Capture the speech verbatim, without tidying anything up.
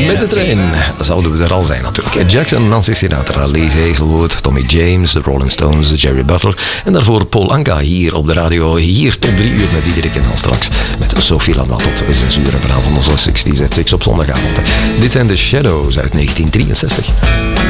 Met de trein zouden we er al zijn natuurlijk. Jackson, Nancy Sinatra, Lee Hazelwood, Tommy James, de Rolling Stones, Jerry Butler. En daarvoor Paul Anka hier op de radio. Hier tot drie uur met Diederik en dan straks met Sophie Lanois tot zes uur. En vanavond onze zestig zet six op zondagavond. Dit zijn de Shadows uit negentien drieënzestig.